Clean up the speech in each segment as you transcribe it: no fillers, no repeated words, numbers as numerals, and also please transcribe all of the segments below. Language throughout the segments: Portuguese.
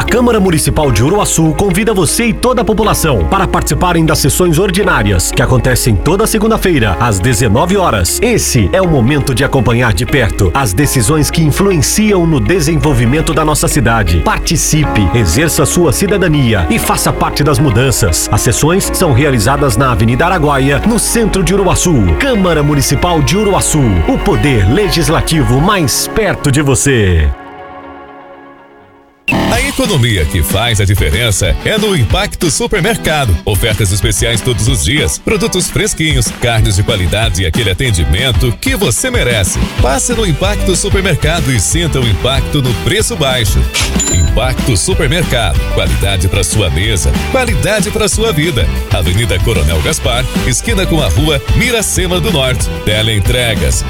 A Câmara Municipal de Uruaçu convida você e toda a população para participarem das sessões ordinárias, que acontecem toda segunda-feira, às 19 horas. Esse é o momento de acompanhar de perto as decisões que influenciam no desenvolvimento da nossa cidade. Participe, exerça sua cidadania e faça parte das mudanças. As sessões são realizadas na Avenida Araguaia, no centro de Uruaçu. Câmara Municipal de Uruaçu, o poder legislativo mais perto de você. A economia que faz a diferença é no Impacto Supermercado. Ofertas especiais todos os dias, produtos fresquinhos, carnes de qualidade e aquele atendimento que você merece. Passe no Impacto Supermercado e sinta o impacto no preço baixo. Impacto Supermercado, qualidade para sua mesa, qualidade para sua vida. Avenida Coronel Gaspar, esquina com a rua Miracema do Norte. Teleentregas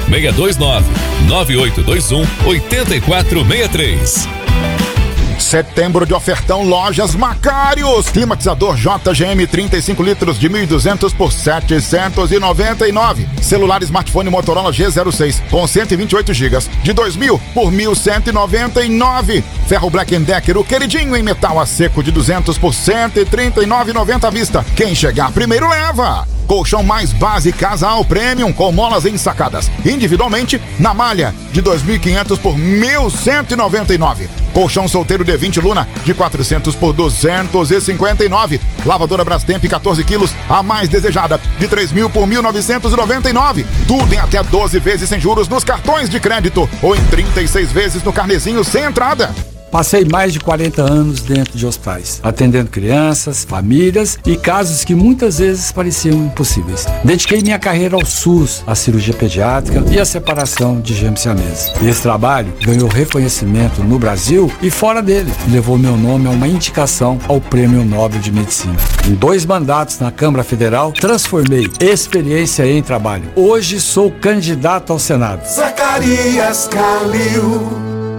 629-9821-8463. Setembro de ofertão Lojas Macários. Climatizador JGM 35 litros de 1.200 por 799. Celular smartphone Motorola G06 com 128 GB de 2.000 por 1.199. Ferro Black & Decker, o queridinho em metal a seco de 200 por 139,90 à vista. Quem chegar primeiro leva. Colchão mais base Casal Premium com molas ensacadas individualmente na malha de 2.500 por 1.199. Colchão solteiro D20 Luna de 400 por 259. Lavadora Brastemp 14 quilos, a mais desejada, de 3.000 por 1.999. Tudo em até 12 vezes sem juros nos cartões de crédito ou em 36 vezes no carnezinho sem entrada. Passei mais de 40 anos dentro de hospitais, atendendo crianças, famílias e casos que muitas vezes pareciam impossíveis. Dediquei minha carreira ao SUS, à cirurgia pediátrica e à separação de gêmeos siameses. Esse trabalho ganhou reconhecimento no Brasil e fora dele, e levou meu nome a uma indicação ao Prêmio Nobel de Medicina. Em 2 mandatos na Câmara Federal, transformei experiência em trabalho. Hoje sou candidato ao Senado. Zacarias Calil.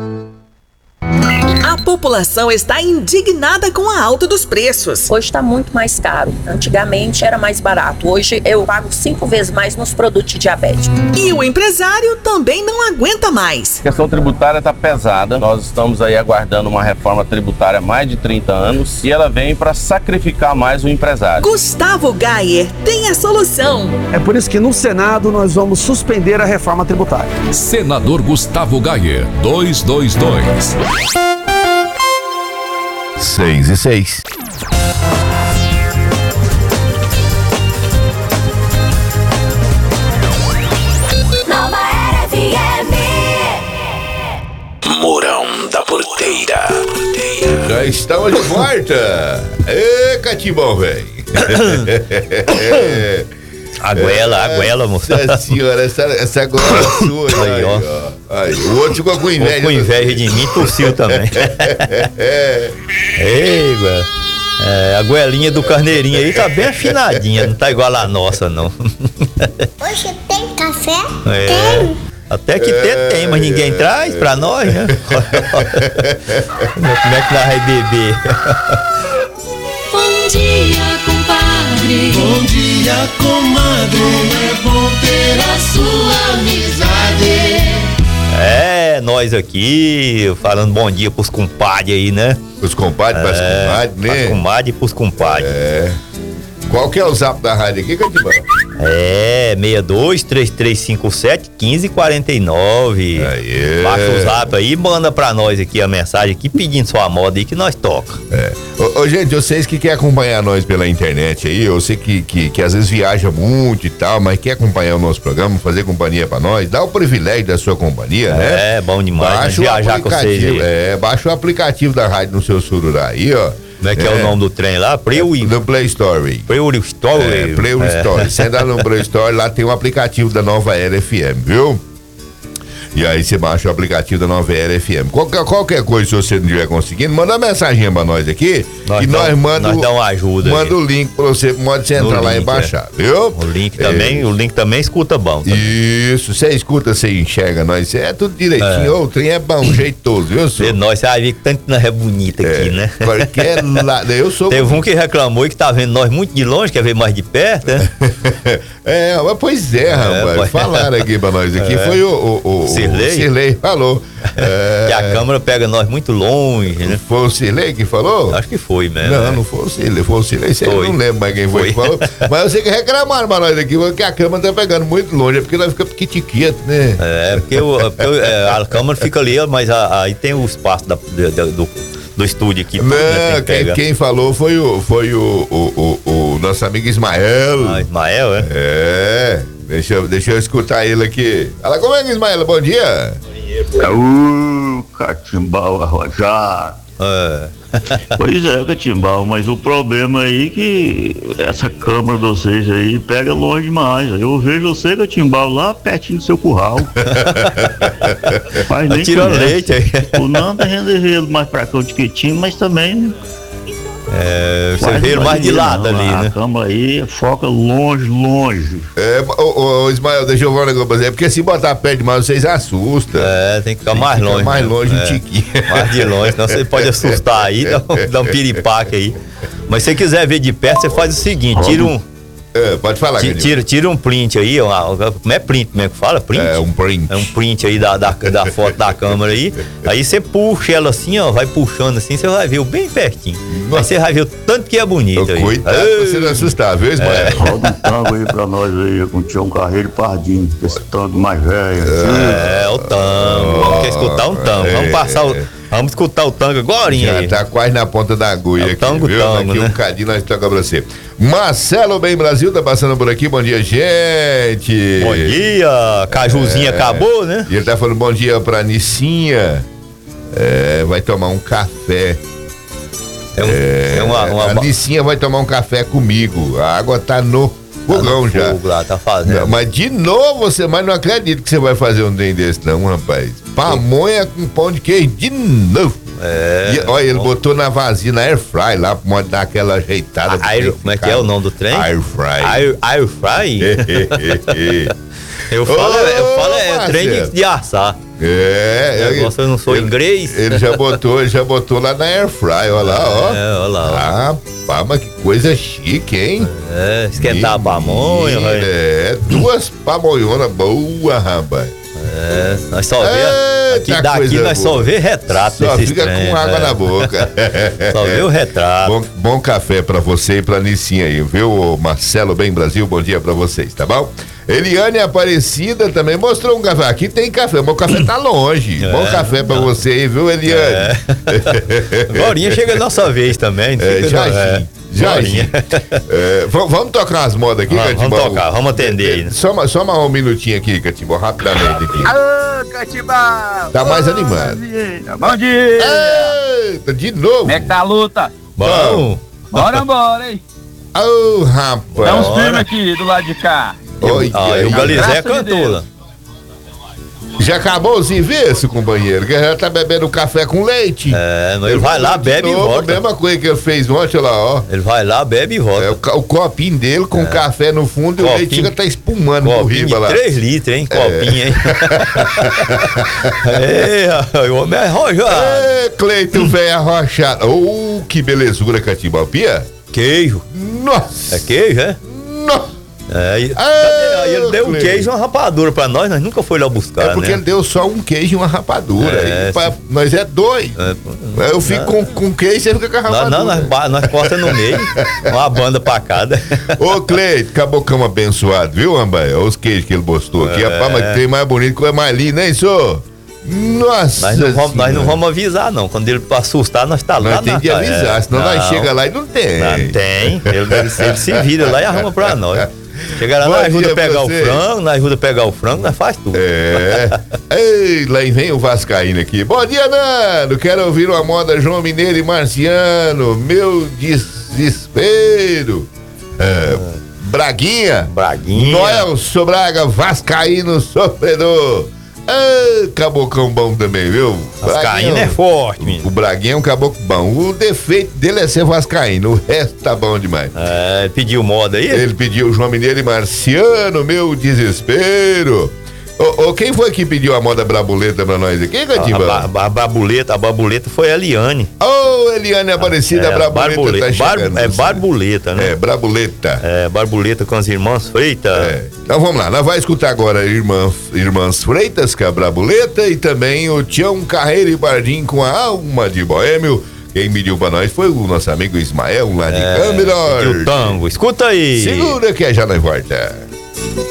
A população está indignada com a alta dos preços. Hoje está muito mais caro. Antigamente era mais barato. Hoje eu pago 5 vezes mais nos produtos de diabetes. E o empresário também não aguenta mais. A questão tributária está pesada. Nós estamos aí aguardando uma reforma tributária há mais de 30 anos e ela vem para sacrificar mais o empresário. Gustavo Gayer tem a solução. É por isso que no Senado nós vamos suspender a reforma tributária. Senador Gustavo Gayer, 222. 6:06. Nova Era FM. Mourão da Porteira. Já estamos de volta. Ê, Catibão, velho. Aguela, moça. Nossa senhora, essa goela sua aí, ó. Aí, o outro ficou com inveja. Com inveja de mim, tossiu também. Ei, a goelinha do carneirinho aí tá bem afinadinha, não tá igual a nossa, não. Hoje tem café? Tem. Até que tem, mas ninguém traz pra nós, né? Como é que nós vai beber? Bom dia, compadre. Bom dia, comadre. É bom ter a sua amizade. É, nós aqui, falando bom dia pros compadres aí, né? Pros compadres, pras comadres, né? Pras comadres e pros compadres. É. Qual que é o zap da rádio aqui, Catibão? É, 62-3357-1549. Baixa o zap aí e manda pra nós aqui a mensagem aqui pedindo sua moda aí que nós toca. Ô, gente, vocês que querem acompanhar nós pela internet aí, eu sei que às vezes viaja muito e tal, mas quer acompanhar o nosso programa, fazer companhia pra nós, dá o privilégio da sua companhia, né? É, bom demais, baixa viajar com vocês aí. Baixa o aplicativo da rádio no seu celular aí, ó. Como é que é o nome do trem lá? No Play Store. Play Store? Play Store. Você entra no Play Store, lá tem um aplicativo da Nova Era FM, viu? E aí você baixa o aplicativo da Nova Era FM. Qualquer coisa, se você não estiver conseguindo, manda uma mensagem pra nós aqui. Nós dá uma ajuda. Manda o link pra você, pode você entrar lá e baixar, viu? O link também escuta bom. Também. Isso, você escuta, você enxerga nós. É tudo direitinho. O trem é bom, jeitoso, viu, senhor? Você vai ver que tanto nós é bonito aqui, né? Porque eu sou. Teve um que reclamou que tá vendo nós muito de longe, quer ver mais de perto, né? Pois é, rapaz. Falaram aqui pra nós aqui. Foi o Cirlei falou. Que a câmera pega nós muito longe, né? Foi o Cirlei que falou? Acho que foi mesmo. Não foi o Cirlei, foi o Cirlei, eu não lembro mais quem foi que falou. Mas eu sei que reclamaram pra nós aqui, que a câmera tá pegando muito longe, é porque nós ficamos quitiquietos, né? Porque a câmera fica ali, mas aí tem o espaço do estúdio aqui. Não, quem falou foi o nosso amigo Ismael. Ismael, é? Deixa eu escutar ele aqui. Fala comigo, Ismael, bom dia. Catimbau arrojado. Pois é, Catimbau, mas o problema aí é que essa câmera de vocês aí pega longe demais. Eu vejo você, Catimbau, lá pertinho do seu curral. Mas nem tirando leite aí. O Nanda rendeu mais pra cá de quietinho, mas também. Você vê mais de lado ali, né? A câmera aí foca longe. Ismael, deixa eu ver um negócio pra você. É porque se botar perto demais, vocês assustam. Tem que ficar mais longe. Mais longe um tiquinho. Mais de longe, senão você pode assustar aí, dá um piripaque aí. Mas se você quiser ver de perto, você faz o seguinte, tira um. Pode falar, tira um print aí, como é print mesmo que fala? Print? É um print. É um print aí da foto da câmera aí. Aí você puxa ela assim, ó, vai puxando assim, você vai ver bem pertinho. Nossa. Aí você vai ver o tanto que é bonito aí. Cuidado pra você não assustar, viu, Ismael? Roda um tango aí pra nós aí, com o Tião Carreiro e Pardinho, esse tango mais velho. O tango. Vamos escutar um tango. Vamos escutar o tango agora, hein? Já tá quase na ponta da agulha aqui, tango, viu? Tango, Daqui né? um bocadinho nós tocamos pra você. Marcelo Bem Brasil tá passando por aqui, bom dia, gente. Bom dia, Cajuzinha acabou, né? E ele tá falando bom dia pra Nicinha. Vai tomar um café. A Nicinha vai tomar um café comigo. A água tá no fogão já. Fogo lá, tá fazendo. Não, mas de novo você, mas não acredito que você vai fazer um trem desse não, rapaz. Pamonha com pão de queijo de novo. Olha, ele botou na vazia, na air fry lá, pra dar aquela ajeitada. Como é que é o nome do trem? Air fry. Air fry? Eu falo trem de assar. Eu não sou inglês. Ele já botou lá na air fry, olha lá, ó. Olha lá. Rapaz, mas que coisa chique, hein? Esquentar a pamonha, velho. 2 pamonhonas boas, rapaz. Nós só vê daqui nós só vê retrato. Só fica com água na boca. Só vê o retrato. Bom café pra você e pra Nicinha aí, viu? Marcelo Bem Brasil, bom dia pra vocês, tá bom? Eliane Aparecida também mostrou um café. Aqui tem café, mas o café tá longe. Bom café pra você aí, viu, Eliane? Agorinha chega a nossa vez também. Já. Vamos tocar umas modas aqui, Catimbau? Vamos tocar, vamos atender aí. Né? Só mais um minutinho aqui, Catimbau, rapidamente aqui. Alô, Catimbau! Tá mais animado. Bom dia! Eita, de novo! Como é que tá a luta? Bom! Bora, hein? Ô, rapaz! Dá uns primos aqui do lado de cá. E o Galizé cantou lá. Já acabou o serviço, companheiro? Que já tá bebendo café com leite. Ele vai lá, bebe e volta. A mesma coisa que ele fez ontem, olha lá, ó. Ele vai lá, bebe e volta. O copinho dele com café no fundo e o leite chega tá espumando por riba lá. 3 litros, hein? Copinho, hein? O homem é arrojado. Cleiton, velho arrochado. Que belezura, Catimbau. Pia? Queijo. Nossa. É queijo, é? Nossa. Ele deu um queijo e uma rapadura pra nós nunca foi lá buscar. Porque ele deu só um queijo e uma rapadura. Nós é 2. Eu fico com queijo e você fica com a rapadura. Nós corta no meio, uma banda pra cada. Ô, Cleito, cabocão abençoado, viu, Rambaia? Olha os queijos que ele postou aqui. Rapaz, mas que tem mais bonito que o mais lindo, hein, senhor? Nossa, nós não vamos avisar, não. Quando ele assustar, nós tá lá. Nós tem que avisar, senão nós chega lá e não tem. Não tem. Ele se vira lá e arruma pra nós. Chega lá, nós ajuda a pegar o frango, nós faz tudo. Ei, lá vem o vascaíno aqui. Bom dia, Nando. Quero ouvir uma moda João Mineiro e Marciano. Meu desespero. Braguinha. Noelson Braga, vascaíno sofredor. Cabocão bom também, viu? Vascaíno é forte, menino. O Braguinha é um caboclo bom. O defeito dele é ser vascaíno. O resto tá bom demais. Ele pediu moda aí? Ele pediu João Mineiro e Marciano, meu desespero. Quem foi que pediu a moda brabuleta pra nós aqui, Catimbão? A babuleta foi a Eliane. Eliane Aparecida, Brabuleta tá chegando. Barbuleta, né? Brabuleta. Barbuleta com as irmãs Freitas. Então vamos lá, nós vamos escutar agora Irmãs Freitas com a Brabuleta e também o Tião Carreiro e Bardim com a Alma de Boêmio. Quem mediu pra nós foi o nosso amigo Ismael lá de Câmara. E o tango, escuta aí. Segura que já nós volta.